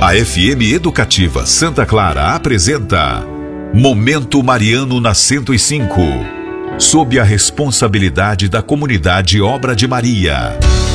A FM Educativa Santa Clara apresenta Momento Mariano na 105, sob a responsabilidade da Comunidade Obra de Maria.